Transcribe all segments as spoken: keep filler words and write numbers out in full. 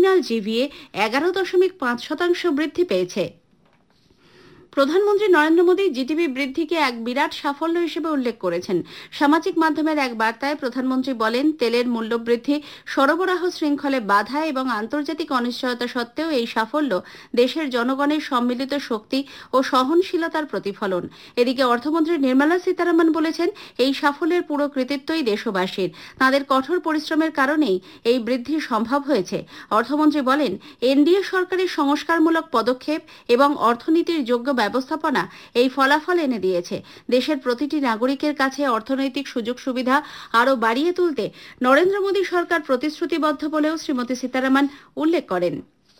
Nominal জিভিএ এগারো দশমিক পাঁচ শতাংশ বৃদ্ধি পেয়েছে। প্রধানমন্ত্রী নরেন্দ্র মোদী জিডিপি বৃদ্ধিকে এক বিরাট সাফল্য হিসেবে উল্লেখ করেছেন। সামাজিক মাধ্যমের এক বার্তায় প্রধানমন্ত্রী বলেন, তেলের মূল্য বৃদ্ধি, সরবরাহ শৃঙ্খলে বাধা এবং আন্তর্জাতিক অনিশ্চয়তা সত্ত্বেও এই সাফল্য দেশের জনগণের সম্মিলিত শক্তি ও সহনশীলতার প্রতিফলন। এদিকে অর্থমন্ত্রী নির্মলা সীতারামন বলেছেন, এই সাফল্যের পুরো কৃতিত্বই দেশবাসীর। তাঁদের কঠোর পরিশ্রমের কারণেই এই বৃদ্ধি সম্ভব হয়েছে। অর্থমন্ত্রী বলেন, এনডিএ সরকারের সংস্কারমূলক পদক্ষেপ এবং অর্থনীতির যোগ্য ব্যবস্থাপনা এই ফলাফল এনে দিয়েছে। দেশের প্রতিটি নাগরিকের কাছে অর্থনৈতিক সুযোগ সুবিধা আরও বাড়িয়ে তুলতে নরেন্দ্র মোদী সরকার প্রতিশ্রুতিবদ্ধ বলেও শ্রীমতী সীতারামন উল্লেখ করেন।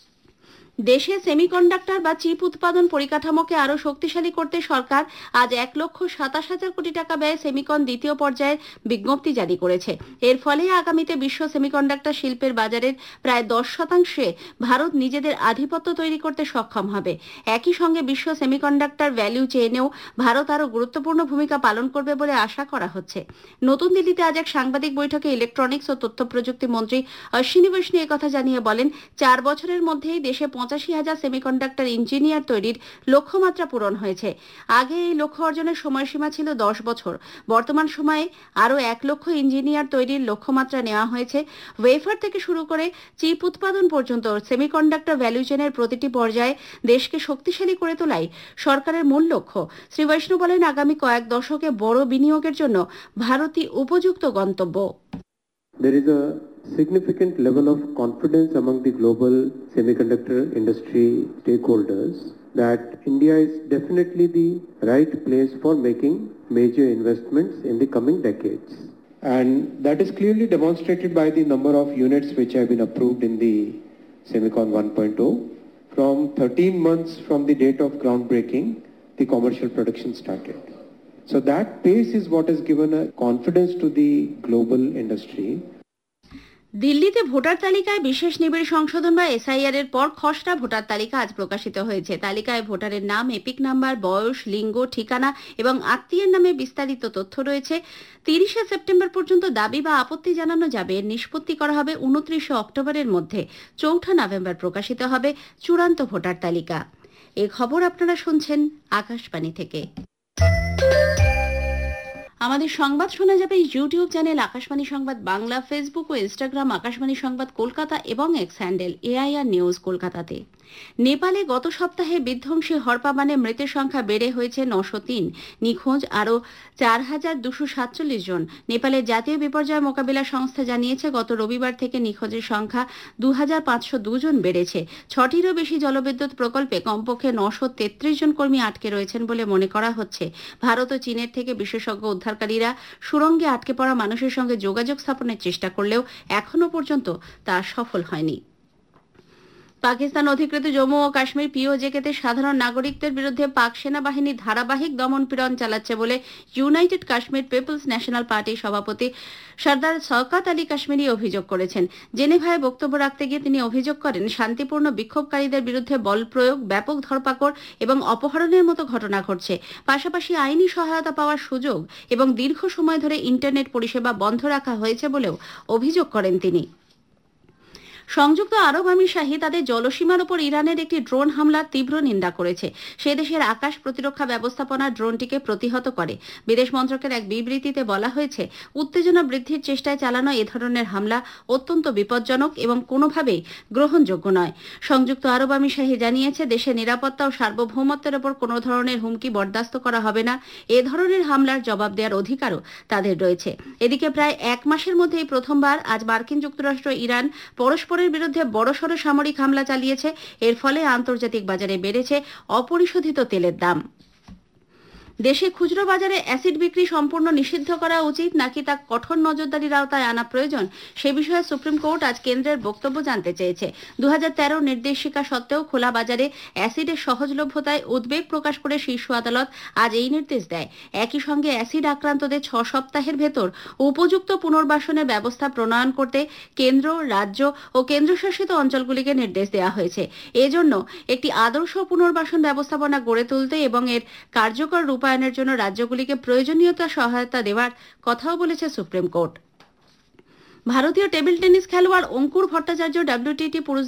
দেশে সেমিকন্ডাক্টর বা চিপ উৎপাদন পরিকাঠামোকে আরও শক্তিশালী করতে সরকার আজ এক লক্ষ সাতাশ হাজার কোটি টাকা ব্যয়ে সেমিকন দ্বিতীয় পর্যায়ের বিজ্ঞপ্তি জারি করেছে। এর ফলে আগামীতে বিশ্ব সেমিকন্ডাক্টর শিল্পের বাজারের প্রায় দশ শতাংশে ভারত নিজেদের আধিপত্য তৈরি করতে সক্ষম হবে। একই সঙ্গে বিশ্ব সেমিকন্ডাক্টর ভ্যালু চেইনেও ভারত আরও গুরুত্বপূর্ণ ভূমিকা পালন করবে বলে আশা করা হচ্ছে। নতুন দিল্লিতে আজ এক সাংবাদিক বৈঠকে ইলেকট্রনিক্স ও তথ্য প্রযুক্তি মন্ত্রী অশ্বিনী বৈষ্ণব একথা জানিয়ে বলেন, চার বছরের মধ্যেই দেশে পঁচাশি হাজার সেমিকন্ডাক্টর ইঞ্জিনিয়ার তৈরির লক্ষ্যমাত্রা পূরণ হয়েছে। আগে এই লক্ষ্য অর্জনের সময়সীমা ছিল দশ বছর। বর্তমান সময়ে আরও এক লক্ষ ইঞ্জিনিয়ার তৈরির লক্ষ্যমাত্রা নেওয়া হয়েছে। ওয়েফার থেকে শুরু করে চিপ উৎপাদন পর্যন্ত সেমিকন্ডাক্টর ভ্যালু চেনের প্রতিটি পর্যায়ে দেশকে শক্তিশালী করে তোলাই সরকারের মূল লক্ষ্য। শ্রী বৈষ্ণব বলেন, আগামী কয়েক দশকে বড় বিনিয়োগের জন্য ভারতই উপযুক্ত গন্তব্য। There is a significant level of confidence among the global semiconductor industry stakeholders that India is definitely the right place for making major investments in the coming decades. And that is clearly demonstrated by the number of units which have been approved in the Semicon one point oh. From thirteen months from the date of groundbreaking, the commercial production started. So that pace is what has given a confidence to the global industry. দিল্লিতে voter তালিকায় বিশেষ নিবিড় সংশোধন বা SIR এর পর খসড়া voter তালিকা আজ প্রকাশিত হয়েছে। তালিকায় ভোটারের নাম, এপিক নাম্বার, বয়স, লিঙ্গ, ঠিকানা এবং আত্মীয়ের নামে বিস্তারিত তথ্য রয়েছে। তিরিশে সেপ্টেম্বর পর্যন্ত দাবি বা আপত্তি জানানো যাবে। এর নিষ্পত্তি করা হবে উনত্রিশে অক্টোবরের মধ্যে। চৌঠা নভেম্বর প্রকাশিত হবে চূড়ান্ত ভোটার তালিকা। এ খবর আপনারা শুনছেন আকাশবাণী থেকে। আমাদের সংবাদ শোনা যাবে ইউটিউব চ্যানেল আকাশবাণী সংবাদ বাংলা, ফেসবুক ও ইনস্টাগ্রাম আকাশবাণী সংবাদ কলকাতা এবং এক্স হ্যান্ডেল এআইআর নিউজ কলকাতাতে। নেপালে গত সপ্তাহে বিধ্বংসী হরপা বানে মৃতের সংখ্যা বেড়ে হয়েছে নশো তিন। নিখোঁজ আরও চার হাজার দুশো সাতচল্লিশ জন। নেপালের জাতীয় বিপর্যয় মোকাবিলা সংস্থা জানিয়েছে, গত রবিবার থেকে নিখোঁজের সংখ্যা দু হাজার পাঁচশো দুজন বেড়েছে। ছটিরও বেশি জলবিদ্যুৎ প্রকল্পে কমপক্ষে নশো তেত্রিশ জন কর্মী আটকে রয়েছেন বলে মনে করা হচ্ছে। ভারত ও চীনের থেকে বিশেষজ্ঞ উদ্ধারকারীরা সুড়ঙ্গে আটকে পড়া মানুষের সঙ্গে যোগাযোগ স্থাপনের চেষ্টা করলেও এখনো পর্যন্ত তা সফল হয়নি। পাকিস্তান অধিকৃত জম্মু ও কাশ্মীর পিওজেকেতে সাধারণ নাগরিকদের বিরুদ্ধে পাক সেনাবাহিনী ধারাবাহিক দমন পীড়ন চালাচ্ছে বলে ইউনাইটেড কাশ্মীর পিপলস ন্যাশনাল পার্টির সভাপতি সর্দার শওকত আলী কাশ্মীরি অভিযোগ করেছেন। জেনেভায় বক্তব্য রাখতে গিয়ে তিনি অভিযোগ করেন, শান্তিপূর্ণ বিক্ষোভকারীদের বিরুদ্ধে বল প্রয়োগ, ব্যাপক ধরপাকড় এবং অপহরণের মতো ঘটনা ঘটছে। পাশাপাশি আইনি সহায়তা পাওয়ার সুযোগ এবং দীর্ঘ সময় ধরে ইন্টারনেট পরিষেবা বন্ধ রাখা হয়েছে বলেও অভিযোগ করেন তিনি। সংযুক্ত আরব আমিরশাহী তাদের জলসীমার উপর ইরানের একটি ড্রোন হামলার তীব্র নিন্দা করেছে। সে দেশের আকাশ প্রতিরক্ষা ব্যবস্থাপনা ড্রোনটিকে প্রতিহত করে। বিদেশ মন্ত্রকের এক বিবৃতিতে বলা হয়েছে, উত্তেজনা বৃদ্ধির চেষ্টায় চালানো এ ধরনের হামলা অত্যন্ত বিপজ্জনক এবং কোনোভাবেই গ্রহণযোগ্য নয়। সংযুক্ত আরব আমিরশাহী জানিয়েছে, দেশের নিরাপত্তা ও সার্বভৌমত্বের ওপর কোনো ধরনের হুমকি বরদাস্ত করা হবে না। এ ধরনের হামলার জবাব দেওয়ার অধিকারও তাদের রয়েছে। এদিকে প্রায় এক মাসের মধ্যেই প্রথমবার আজ মার্কিন যুক্তরাষ্ট্র ইরান পরস্পর বিরুদ্ধে বড়সড় সামরিক হামলা চালিয়েছে। এর ফলে আন্তর্জাতিক বাজারে বেড়েছে অপরিশোধিত তেলের দাম। দেশে খুচরো বাজারে অ্যাসিড বিক্রি সম্পূর্ণ নিষিদ্ধ করা উচিত নাকি তা কঠোর নজরদারির আওতায় আনা প্রয়োজন, সে বিষয়ে সুপ্রিম কোর্ট আজ কেন্দ্রের বক্তব্য জানতে চেয়েছে। দু হাজার তেরো নির্দেশিকা সত্ত্বেও খোলা বাজারে অ্যাসিডের সহজলভ্যতায় উদ্বেগ প্রকাশ করে শীর্ষ আদালত আজ এই নির্দেশ দেয়। একই সঙ্গে অ্যাসিড আক্রান্তদের ছ সপ্তাহের ভেতর উপযুক্ত পুনর্বাসনের ব্যবস্থা প্রণয়ন করতে কেন্দ্র, রাজ্য ও কেন্দ্রশাসিত অঞ্চলগুলিকে নির্দেশ দেওয়া হয়েছে। এজন্য একটি আদর্শ পুনর্বাসন ব্যবস্থাপনা গড়ে তুলতে এবং এর কার্যকর রূপায়ণ এর জন্য রাজ্যগুলিকে প্রয়োজনীয়তা সহায়তা দেওয়ার কথাও বলেছে সুপ্রিম কোর্ট। ভারতীয় টেবিল টেনিস খেলোয়াড় অঙ্কুর ভট্টাচার্য ডাব্লিউটিটি পুরুষ